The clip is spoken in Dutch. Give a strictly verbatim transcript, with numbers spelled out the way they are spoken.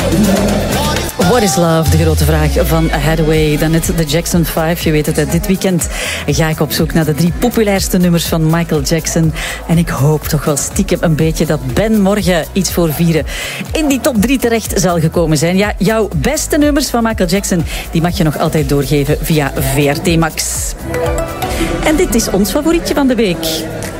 What is love? De grote vraag van Hathaway. Dan net de Jackson vijf. Je weet het, hè. Dit weekend ga ik op zoek naar de drie populairste nummers van Michael Jackson. En ik hoop toch wel stiekem een beetje dat Ben morgen iets voor vieren in die top drie terecht zal gekomen zijn. Ja, jouw beste nummers van Michael Jackson, die mag je nog altijd doorgeven via V R T Max. En dit is ons favorietje van de week.